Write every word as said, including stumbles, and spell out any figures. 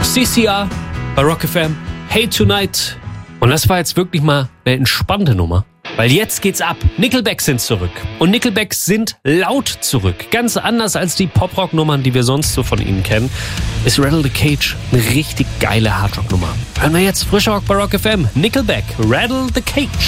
C C R bei Rock F M. Hey Tonight. Und das war jetzt wirklich mal eine entspannte Nummer. Weil jetzt geht's ab. Nickelback sind zurück. Und Nickelback sind laut zurück. Ganz anders als die Pop-Rock-Nummern, die wir sonst so von ihnen kennen, ist Rattle the Cage eine richtig geile Hardrock-Nummer. Hören wir jetzt frischer Rock bei Rock F M. Nickelback, Rattle the Cage.